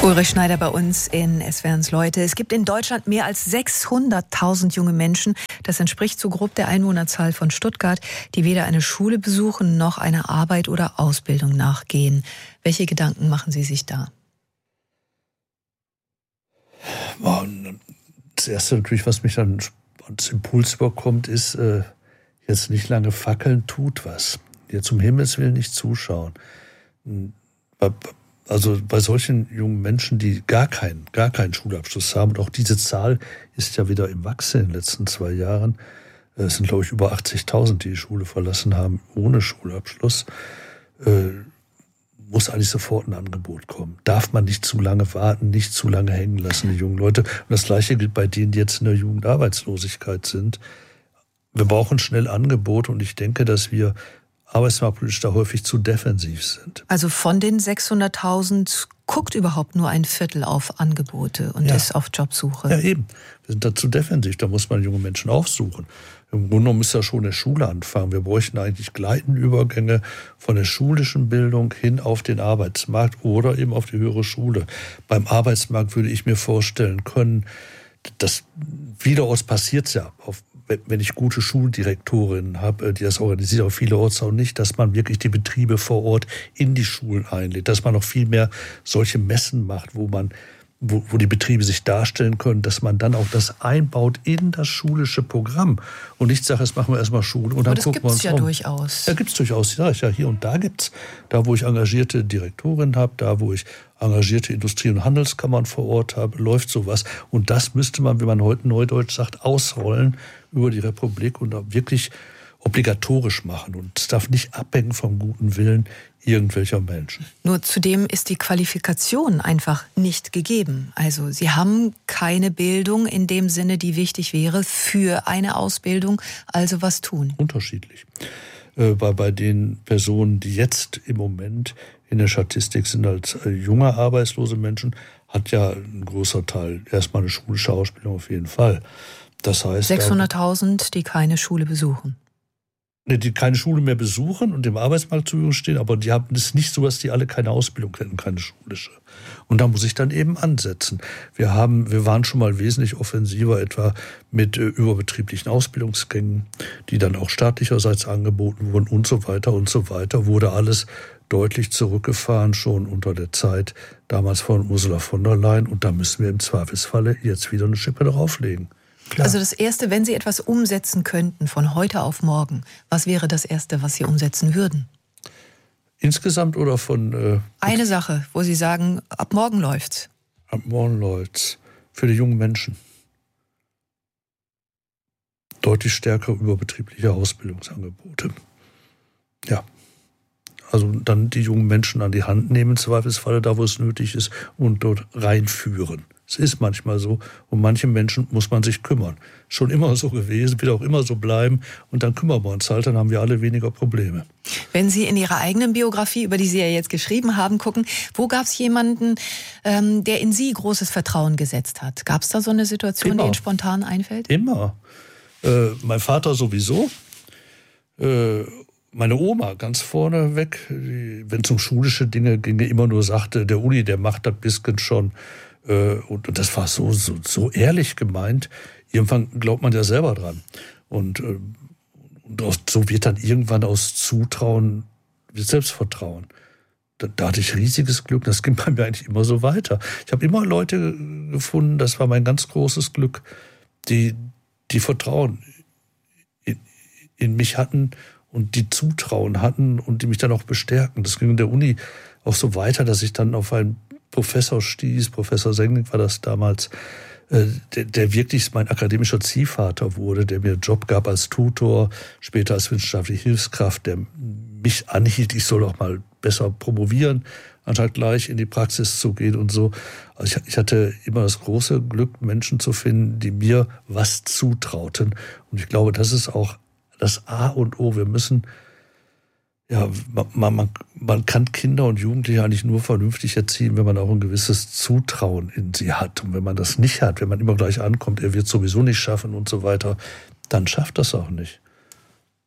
Ulrich Schneider bei uns in SWR1 Leute. Es gibt in Deutschland mehr als 600.000 junge Menschen. Das entspricht so grob der Einwohnerzahl von Stuttgart, die weder eine Schule besuchen noch einer Arbeit oder Ausbildung nachgehen. Welche Gedanken machen Sie sich da? Das Erste natürlich, was mich dann als Impuls überkommt, ist, jetzt nicht lange fackeln, tut was. Jetzt um Himmels Willen nicht zuschauen. Also bei solchen jungen Menschen, die gar keinen Schulabschluss haben, und auch diese Zahl ist ja wieder im Wachsen in den letzten 2 Jahren, es sind glaube ich über 80.000, die Schule verlassen haben ohne Schulabschluss, muss eigentlich sofort ein Angebot kommen. Darf man nicht zu lange warten, nicht zu lange hängen lassen, die jungen Leute. Und das Gleiche gilt bei denen, die jetzt in der Jugendarbeitslosigkeit sind. Wir brauchen schnell Angebote und ich denke, dass wir arbeitsmarktpolitisch da häufig zu defensiv sind. Also von den 600.000 guckt überhaupt nur ein Viertel auf Angebote und ist auf Jobsuche. Ja, eben. Wir sind da zu defensiv. Da muss man junge Menschen aufsuchen. Im Grunde genommen muss ja schon in der Schule anfangen. Wir bräuchten eigentlich gleitende Übergänge von der schulischen Bildung hin auf den Arbeitsmarkt oder eben auf die höhere Schule. Beim Arbeitsmarkt würde ich mir vorstellen können, dass vielerorts passiert es ja, wenn ich gute Schuldirektorinnen habe, die das organisieren, aber vielerorts auch nicht, dass man wirklich die Betriebe vor Ort in die Schulen einlädt, dass man noch viel mehr solche Messen macht, wo die Betriebe sich darstellen können, dass man dann auch das einbaut in das schulische Programm und nicht sagt, jetzt machen wir erstmal Schule und dann gucken wir uns um. Aber das gibt es ja durchaus. Ja, gibt es durchaus. Ja, hier und da gibt's. Da, wo ich engagierte Direktorinnen habe, da, wo ich engagierte Industrie- und Handelskammern vor Ort habe, läuft sowas. Und das müsste man, wie man heute neudeutsch sagt, ausrollen über die Republik und da wirklich obligatorisch machen. Und es darf nicht abhängen vom guten Willen irgendwelcher Menschen. Nur zudem ist die Qualifikation einfach nicht gegeben. Also Sie haben keine Bildung in dem Sinne, die wichtig wäre für eine Ausbildung. Also was tun? Unterschiedlich. Bei den Personen, die jetzt im Moment in der Statistik sind als junge arbeitslose Menschen, hat ja ein großer Teil erstmal eine schulische Ausbildung auf jeden Fall. Das heißt 600.000, die keine Schule besuchen. Die keine Schule mehr besuchen und dem Arbeitsmarkt zur Verfügung stehen, aber die haben es nicht so, dass die alle keine Ausbildung hätten, keine schulische. Und da muss ich dann eben ansetzen. Wir waren schon mal wesentlich offensiver, etwa mit überbetrieblichen Ausbildungsgängen, die dann auch staatlicherseits angeboten wurden und so weiter, wurde alles deutlich zurückgefahren, schon unter der Zeit damals von Ursula von der Leyen. Und da müssen wir im Zweifelsfalle jetzt wieder eine Schippe drauflegen. Klar. Also das Erste, wenn Sie etwas umsetzen könnten von heute auf morgen, was wäre das Erste, was Sie umsetzen würden? Insgesamt oder von... Eine Sache, wo Sie sagen, ab morgen läuft's. Ab morgen läuft's. Für die jungen Menschen. Deutlich stärker überbetriebliche Ausbildungsangebote. Ja. Also dann die jungen Menschen an die Hand nehmen, im Zweifelsfalle da, wo es nötig ist, und dort reinführen. Es ist manchmal so, um manche Menschen muss man sich kümmern. Schon immer so gewesen, wird auch immer so bleiben. Und dann kümmern wir uns halt, dann haben wir alle weniger Probleme. Wenn Sie in Ihrer eigenen Biografie, über die Sie ja jetzt geschrieben haben, gucken, wo gab es jemanden, der in Sie großes Vertrauen gesetzt hat? Gab es da so eine Situation, immer. Die Ihnen spontan einfällt? Immer. Mein Vater sowieso. Meine Oma ganz vorne weg, wenn es um schulische Dinge ginge, immer nur sagte, der Uli, der macht das bisschen schon. Und das war so ehrlich gemeint. Irgendwann glaubt man ja selber dran. Und so wird dann irgendwann aus Zutrauen Selbstvertrauen. Da hatte ich riesiges Glück. Das ging bei mir eigentlich immer so weiter. Ich habe immer Leute gefunden, das war mein ganz großes Glück, die Vertrauen in mich hatten und die Zutrauen hatten und die mich dann auch bestärken. Das ging in der Uni auch so weiter, dass ich dann auf einen Professor stieß, Professor Sengling war das damals, der wirklich mein akademischer Ziehvater wurde, der mir einen Job gab als Tutor, später als wissenschaftliche Hilfskraft, der mich anhielt, ich soll auch mal besser promovieren, anstatt gleich in die Praxis zu gehen und so. Also ich hatte immer das große Glück, Menschen zu finden, die mir was zutrauten. Und ich glaube, das ist auch das A und O. Wir müssen, ja, man kann Kinder und Jugendliche eigentlich nur vernünftig erziehen, wenn man auch ein gewisses Zutrauen in sie hat. Und wenn man das nicht hat, wenn man immer gleich ankommt, er wird sowieso nicht schaffen und so weiter, dann schafft das auch nicht.